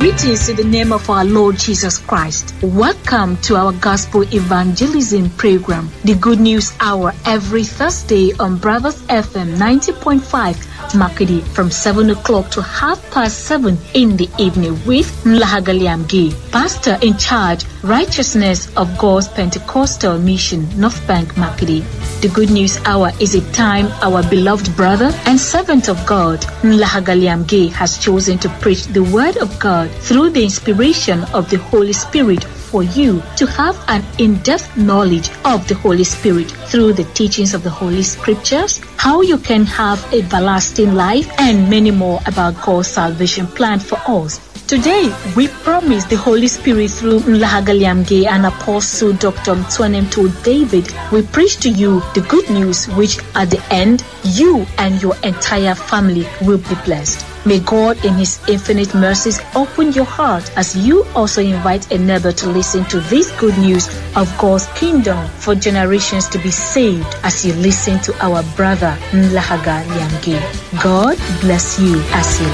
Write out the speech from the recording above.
Greetings in the name of our Lord Jesus Christ. Welcome to our Gospel Evangelism program, The Good News Hour, every Thursday on Brothers FM 90.5 Makidi from 7 o'clock to 7:30 in the evening with Mlahagaliamgi, Pastor in charge, Righteousness of God's Pentecostal Mission, North Bank, Makidi. The Good News Hour is a time our beloved brother and servant of God, Mlahagaliamgi, has chosen to preach the Word of God through the inspiration of the Holy Spirit for you to have an in-depth knowledge of the Holy Spirit through the teachings of the Holy Scriptures, how you can have everlasting life, and many more about God's salvation plan for us. Today, we promise the Holy Spirit through Mlahagaliamge and Apostle Dr. Mtwanemto David will preach to you the good news which at the end, you and your entire family will be blessed. May God in His infinite mercies open your heart as you also invite a neighbor to listen to this good news of God's kingdom for generations to be saved as you listen to our brother Mlahagaliamge. God bless you as you